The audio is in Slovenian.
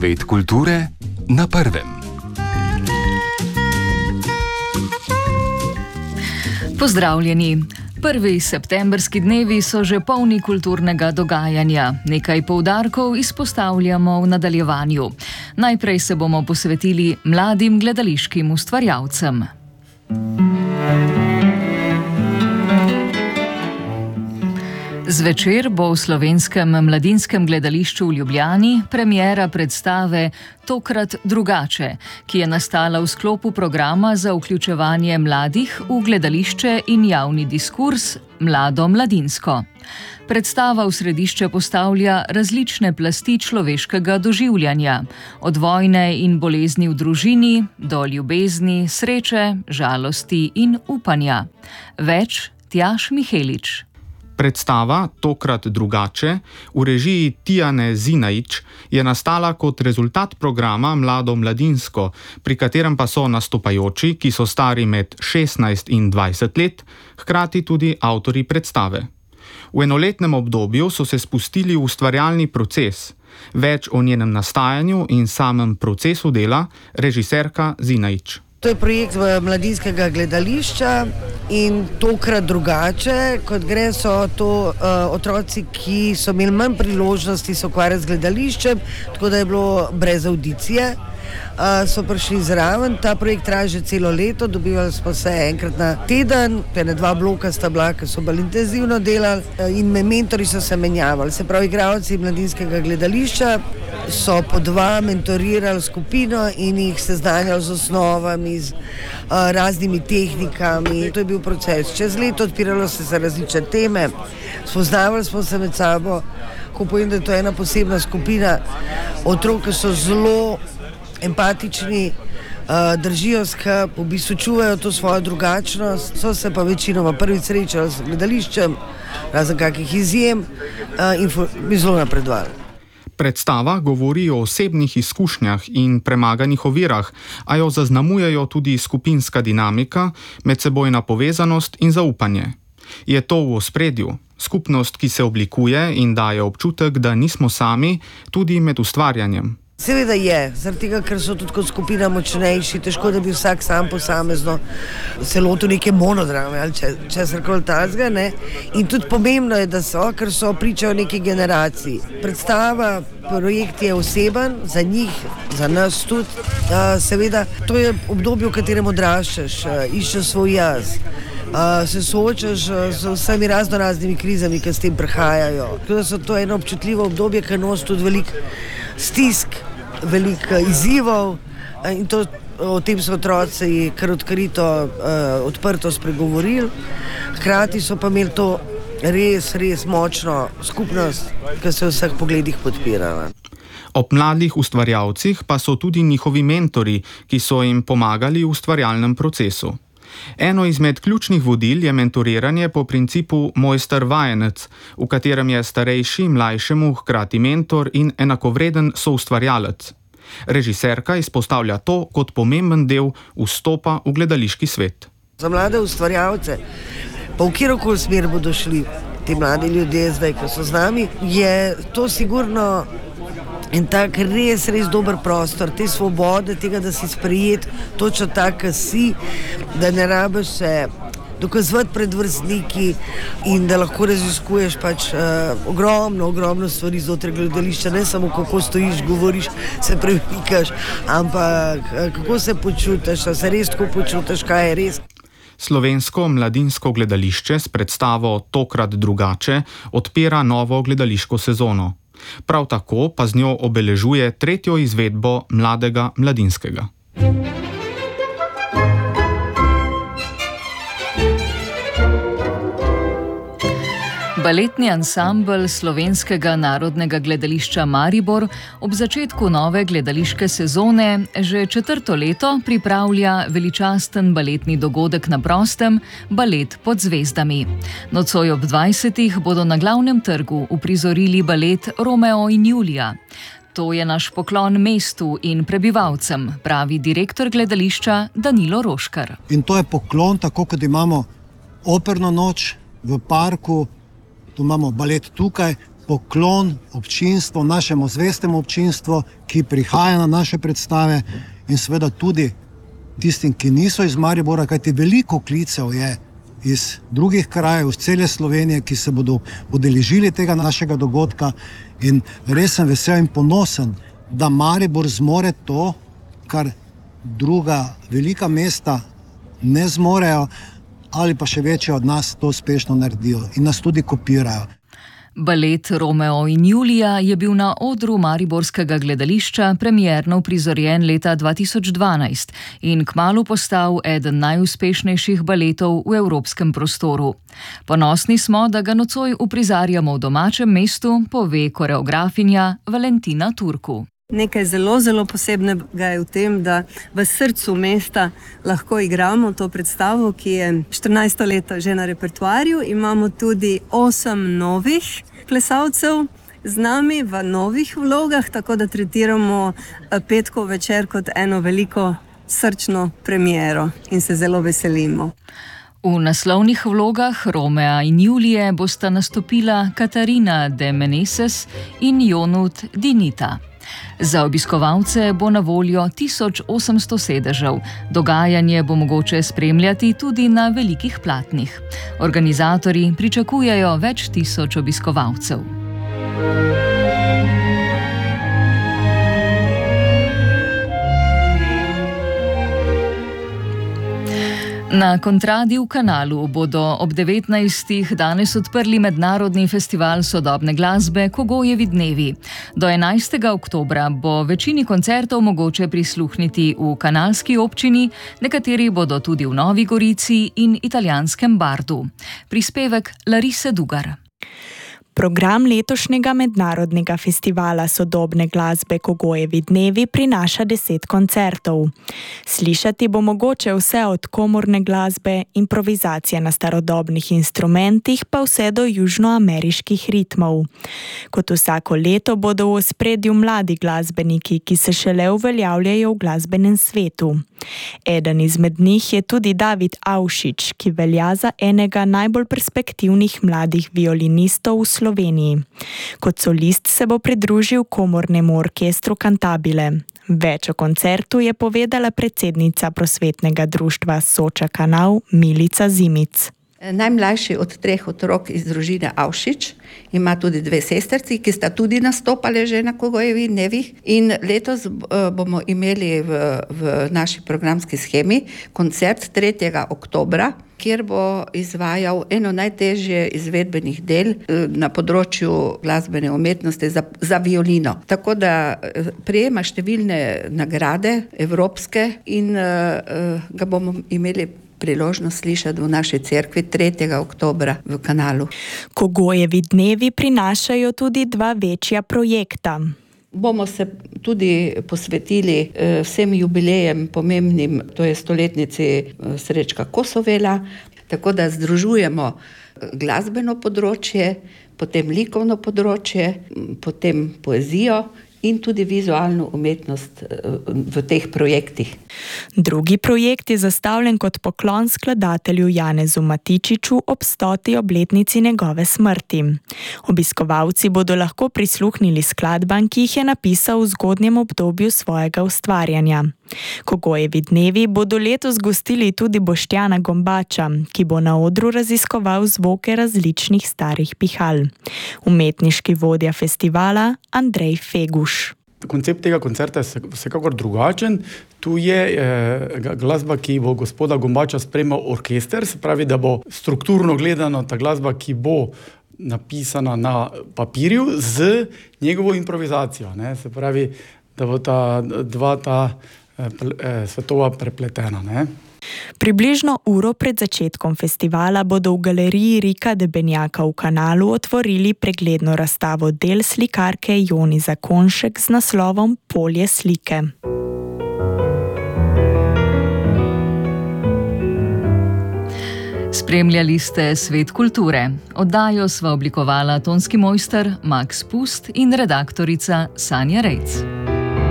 Svet kulture na prvem. Pozdravljeni! Prvi septembrski dnevi so že polni kulturnega dogajanja. Nekaj poudarkov izpostavljamo v nadaljevanju. Najprej se bomo posvetili mladim gledališkim ustvarjalcem. Zvečer bo v Slovenskem mladinskem gledališču v Ljubljani premiera predstave Tokrat drugače, ki je nastala v sklopu programa za vključevanje mladih v gledališče in javni diskurs Mlado mladinsko. Predstava v središče postavlja različne plasti človeškega doživljanja, od vojne in bolezni v družini do ljubezni, sreče, žalosti in upanja. Več Tjaž Mihelič. Predstava Tokrat drugače v režiji Tijane Zinajić je nastala kot rezultat programa Mlado mladinsko, pri katerem pa so nastopajoči, ki so stari med 16 in 20 let, hkrati tudi avtorji predstave. V enoletnem obdobju so se spustili v ustvarjalni proces. Več o njenem nastajanju in samem procesu dela režiserka Zinajić. To je projekt mladinskega gledališča in tokrat drugače, kot gre, so to otroci, ki so imeli manj priložnosti se ukvarjati z gledališčem, tako da je bilo brez audicije. So prišli zraven, ta projekt traja že celo leto, dobivali smo se enkrat na teden, dva bloka sta bila, ki so bolj intenzivno delali in mentori so se menjavali. Se pravi, igralci mladinskega gledališča so po dva mentorirali skupino in jih seznanjali z osnovami, z raznimi tehnikami. To je bil proces. Čez leto odpiralo se različne teme, spoznavali smo se med sabo, ko povem, da je to ena posebna skupina otrok, ki so zelo empatični, držijo skupaj, v bistvu čuvajo to svojo drugačnost, so se pa večinoma prvič srečali z gledališčem, razen kakih izjem in bi zelo napredovali. Predstava govori o osebnih izkušnjah in premaganih ovirah, a jo zaznamujejo tudi skupinska dinamika, medsebojna povezanost in zaupanje. Je to v ospredju, skupnost, ki se oblikuje in daje občutek, da nismo sami, tudi med ustvarjanjem. Seveda je, zaradi tega, ker so tudi kot skupina močnejši, težko, da bi vsak sam posamezno se lotil neke monodrame ali česarkoli takega, ne. In tudi pomembno je, da so, ker so pričajo neki generaciji. Predstava, projekt je oseben, za njih, za nas tudi. Seveda, to je obdobje, v katerem odraščaš, iščeš svoj jaz. Se soočaš z vsemi raznimi krizami, ki s tem prihajajo. Tako da so to eno občutljivo obdobje, ki nosi tudi veliko stisk, veliko izzivov in o tem so otroci kar odkrito, odprto spregovorili. Hkrati so pa imeli to res močno skupnost, ki se v vseh pogledih podpirala. Ob mladih ustvarjalcih pa so tudi njihovi mentori, ki so jim pomagali v ustvarjalnem procesu. Eno izmed ključnih vodil je mentoriranje po principu mojster-vajenec, v katerem je starejši mlajšemu hkrati mentor in enakovreden soustvarjalec. Režiserka izpostavlja to kot pomemben del vstopa v gledališki svet. Za mlade ustvarjalce, pa v kjerokoli smer bodo šli ti mladi ljudje zdaj, ko so z nami, je to sigurno in tak res dober prostor, te svobode, tega, da si sprejet točno tak, ki si, da ne rabiš se dokazovati pred vrstniki in da lahko raziskuješ ogromno stvari znotraj gledališča, ne samo kako stojiš, govoriš, se premikaš, ampak kako se počutiš, se res tako počutiš, kaj je res. Slovensko mladinsko gledališče s predstavo Tokrat drugače odpira novo gledališko sezono. Prav tako pa z njo obeležuje tretjo izvedbo Mladega mladinskega. Baletni ansambel Slovenskega narodnega gledališča Maribor ob začetku nove gledališke sezone že 4. leto pripravlja veličasten baletni dogodek na prostem, Balet pod zvezdami. Nocoj ob 20. bodo na glavnem trgu uprizorili balet Romeo in Julija. To je naš poklon mestu in prebivalcem, pravi direktor gledališča Danilo Roškar. In to je poklon, tako kot imamo operno noč v parku, tu imamo balet tukaj, poklon občinstvu, našemu zvestemu občinstvu, ki prihaja na naše predstave in seveda tudi tistim, ki niso iz Maribora, kajti veliko klicev je iz drugih krajev, iz cele Slovenije, ki se bodo udeležili tega našega dogodka in res sem vesel in ponosen, da Maribor zmore to, kar druga velika mesta ne zmorejo ali pa še večje od nas to uspešno naredijo in nas tudi kopirajo. Balet Romeo in Julija je bil na odru mariborskega gledališča premierno uprizorjen leta 2012 in kmalu postal eden najuspešnejših baletov v evropskem prostoru. Ponosni smo, da ga nocoj uprizarjamo v domačem mestu, pove koreografinja Valentina Turku. Nekaj zelo, zelo posebnega je v tem, da v srcu mesta lahko igramo to predstavo, ki je 14 leto že na repertoarju. Imamo tudi 8 novih plesalcev z nami v novih vlogah, tako da tretiramo petkov večer kot eno veliko srčno premiero in se zelo veselimo. V naslovnih vlogah Romea in Julije bosta nastopila Katarina de Meneses in Jonut Dinita. Za obiskovalce bo na voljo 1800 sedežev. Dogajanje bo mogoče spremljati tudi na velikih platnih. Organizatorji pričakujejo več tisoč obiskovalcev. Na Kontradi v Kanalu bodo ob 19. danes odprli mednarodni festival sodobne glasbe Kogojevi dnevi. Do 11. oktobra bo večini koncertov mogoče prisluhniti v kanalski občini, nekateri bodo tudi v Novi Gorici in italijanskem Bardu. Prispevek Larise Dugar. Program letošnjega mednarodnega festivala sodobne glasbe Kogojevi dnevi prinaša 10 koncertov. Slišati bo mogoče vse od komorne glasbe, improvizacije na starodobnih instrumentih pa vse do južnoameriških ritmov. Kot vsako leto bodo v ospredju mladi glasbeniki, ki se šele uveljavljajo v glasbenem svetu. Eden izmed njih je tudi David Avšič, ki velja za enega najbolj perspektivnih mladih violinistov v Sloveniji. Kot solist se bo pridružil komornemu orkestru Cantabile. Več o koncertu je povedala predsednica prosvetnega društva Soča Kanal Milica Zimic. Najmlajši od 3 otrok iz družine Avšič ima tudi 2 sestrci, ki sta tudi nastopale že na Kogojevih dnevih. In letos bomo imeli v naši programski shemi koncert 3. oktobra, kjer bo izvajal eno najtežje izvedbenih del na področju glasbene umetnosti za violino. Tako da prejema številne nagrade evropske in ga bomo imeli priložnost slišati v naši cerkvi 3. oktobra v Kanalu. Kogojevi dnevi prinašajo tudi 2 večja projekta. Bomo se tudi posvetili vsem jubilejem pomembnim, to je stoletnici Srečka Kosovela, tako da združujemo glasbeno področje, potem likovno področje, potem poezijo in tudi vizualno umetnost v teh projektih. Drugi projekt je zastavljen kot poklon skladatelju Janezu Matičiču ob 100. obletnici njegove smrti. Obiskovalci bodo lahko prisluhnili skladbam, ki jih je napisal v zgodnjem obdobju svojega ustvarjanja. Kogojevi dnevi bodo letos gostili tudi Boštjana Gombača, ki bo na odru raziskoval zvoke različnih starih pihal. Umetniški vodja festivala Andrej Feguš. Koncept tega koncerta je vsekakor drugačen. Tu je glasba, ki bo gospoda Gombača spremljal orkester, se pravi, da bo strukturno gledano ta glasba, ki bo napisana na papirju z njegovo improvizacijo. Se pravi, da bo ta dva svetova prepletena. Približno uro pred začetkom festivala bodo v galeriji Rika Debenjaka v Kanalu otvorili pregledno razstavo del slikarke Joni Zakonšek z naslovom Polje slike. Spremljali ste Svet kulture. Oddajo sva oblikovala tonski mojster Max Pust in redaktorica Sanja Rejc.